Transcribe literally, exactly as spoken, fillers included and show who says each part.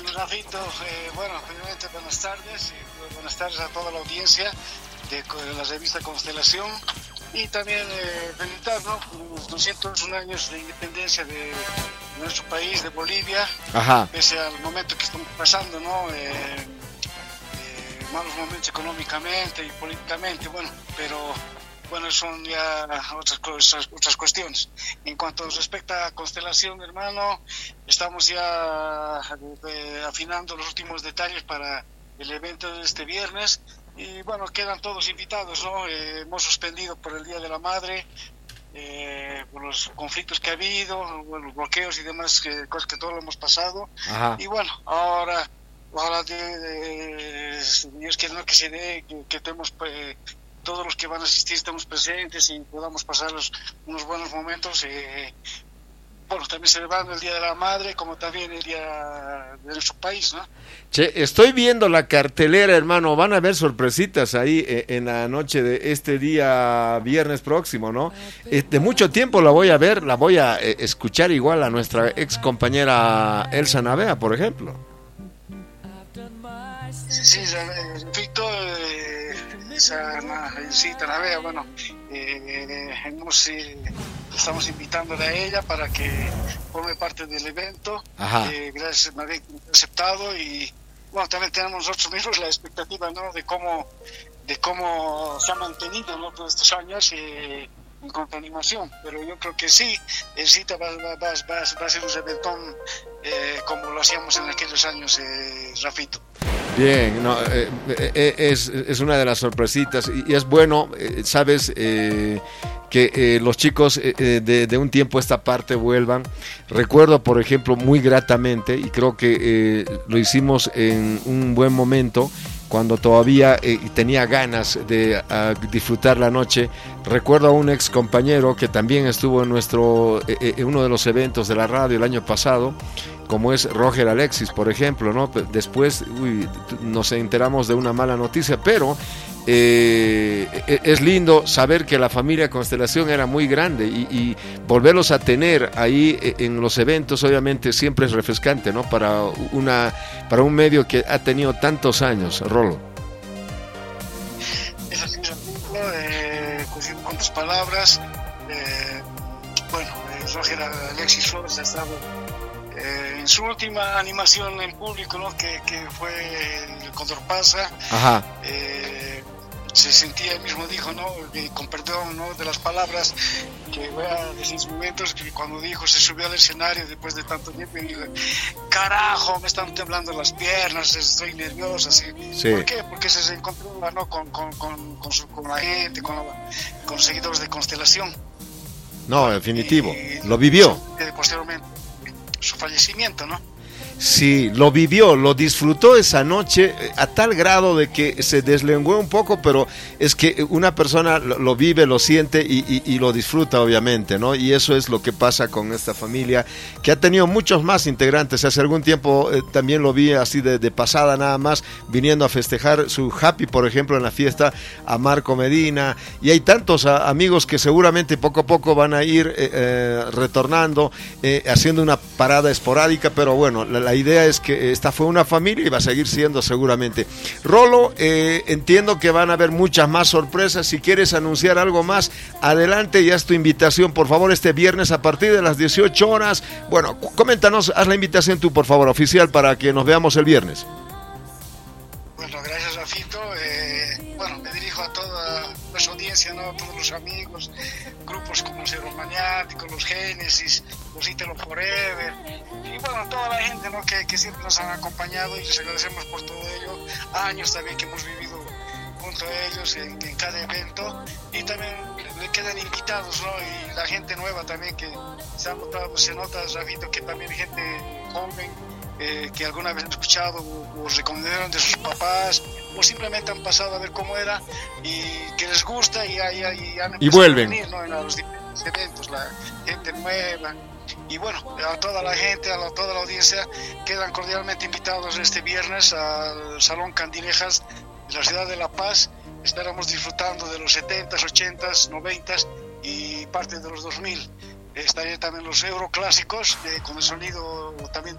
Speaker 1: Bueno, Rafito, eh, bueno, primeramente buenas tardes, y buenas tardes a toda la audiencia de, de la revista Constelación, y también eh, felicitar, ¿no?, por los doscientos un años de independencia de nuestro país, de Bolivia.
Speaker 2: Ajá.
Speaker 1: Pese al momento que estamos pasando, ¿no?, eh, eh, malos momentos económicamente y políticamente, bueno, pero bueno, son ya otras cosas, otras cuestiones. En cuanto respecta a Constelación, hermano, estamos ya eh, afinando los últimos detalles para el evento de este viernes, y bueno, quedan todos invitados, ¿no? Eh, hemos suspendido por el Día de la Madre, eh, por los conflictos que ha habido, bueno, los bloqueos y demás eh, cosas que todos lo hemos pasado.
Speaker 2: Ajá.
Speaker 1: Y bueno, ahora ojalá de, de, Dios quiera, ¿no?, que se dé, que, que tenemos eh, todos los que van a asistir estamos presentes y podamos pasar los, unos buenos momentos. Eh, bueno, también celebrando el Día de la Madre, como también el Día de nuestro país, ¿no?
Speaker 2: Che, estoy viendo la cartelera, hermano. Van a haber sorpresitas ahí eh, en la noche de este día viernes próximo, ¿no? Eh, de mucho tiempo la voy a ver, la voy a eh, escuchar igual a nuestra ex compañera Elsa Navea, por ejemplo.
Speaker 1: Sí, sí, Rafito, eh, esa Elsita Navea, bueno, eh, hemos, eh, estamos invitándole a ella para que forme parte del evento. Eh, gracias, me había aceptado, y bueno, también tenemos nosotros mismos la expectativa, ¿no?, de cómo de cómo se ha mantenido, ¿no?, todos estos años eh, en cuanto a animación, pero yo creo que sí, el cita va, va, va, va, va a ser un eventón eh, como lo hacíamos en aquellos años, eh, Rafito.
Speaker 2: Bien, no, eh, eh, es, es una de las sorpresitas, y, y es bueno, eh, sabes, eh, que eh, los chicos eh, de, de un tiempo a esta parte vuelvan. Recuerdo, por ejemplo, muy gratamente, y creo que eh, lo hicimos en un buen momento, cuando todavía eh, tenía ganas de uh, disfrutar la noche. Recuerdo a un ex compañero que también estuvo en nuestro eh, eh, uno de los eventos de la radio el año pasado, como es Roger Alexis, por ejemplo, ¿no? Después uy, nos enteramos de una mala noticia, pero eh, es lindo saber que la familia Constelación era muy grande, y, y volverlos a tener ahí en los eventos obviamente siempre es refrescante, ¿no?, para una para un medio que ha tenido tantos años. Rolo.
Speaker 1: Es así, eh, con tus palabras, eh, bueno, eh, Roger Alexis Flores ha estado Eh, en su última animación en público, ¿no?, que, que fue el Condor Pasa.
Speaker 2: Ajá.
Speaker 1: Eh, se sentía, él mismo dijo, ¿no?, que, con perdón, ¿no?, de las palabras que voy a decir en sus momentos, que cuando dijo, se subió al escenario después de tanto tiempo y dijo, carajo, me están temblando las piernas, estoy nervioso, así.
Speaker 2: Sí.
Speaker 1: ¿Por qué? Porque se encontró, ¿no?, con, con, con, con, su, con la gente, con, la, con los seguidores de Constelación.
Speaker 2: No, definitivo,
Speaker 1: y,
Speaker 2: lo vivió.
Speaker 1: Y, posteriormente su fallecimiento, ¿no?
Speaker 2: Sí, lo vivió, lo disfrutó esa noche a tal grado de que se deslenguó un poco, pero es que una persona lo, lo vive, lo siente y, y, y lo disfruta obviamente, ¿no? Y eso es lo que pasa con esta familia, que ha tenido muchos más integrantes. Hace algún tiempo eh, también lo vi así de, de pasada nada más, viniendo a festejar su happy, por ejemplo, en la fiesta, a Marco Medina, y hay tantos a, amigos que seguramente poco a poco van a ir eh, eh, retornando, eh, haciendo una parada esporádica, pero bueno, la, la La idea es que esta fue una familia y va a seguir siendo seguramente. Rolo, eh, entiendo que van a haber muchas más sorpresas. Si quieres anunciar algo más, adelante, ya es tu invitación, por favor, este viernes a partir de las dieciocho horas. Bueno, coméntanos, haz la invitación tú, por favor, oficial, para que nos veamos el viernes.
Speaker 1: Bueno, gracias, Rafito. Eh, bueno, me dirijo a toda nuestra audiencia, ¿no?, a todos los amigos, grupos como los Euromaniáticos, los Génesis, los Ítalo Forever, y bueno, toda la gente, ¿no?, que, que siempre nos han acompañado, y les agradecemos por todo ello, años también que hemos vivido junto a ellos en, en cada evento, y también le quedan invitados, ¿no?, y la gente nueva también que se ha notado, se nota, Rafito, que también gente joven, eh, que alguna vez han escuchado o, o recomendaron de sus papás, o simplemente han pasado a ver cómo era y que les gusta, y, y, y han
Speaker 2: y vuelven
Speaker 1: a venir, ¿no?, en los diferentes eventos, la gente nueva. Y bueno, a toda la gente, a la, toda la audiencia, quedan cordialmente invitados este viernes al Salón Candilejas de la ciudad de La Paz. Esperamos disfrutando de los setentas, ochentas, noventas y parte de los dos mil. Estarían también los euroclásicos, eh, con el sonido también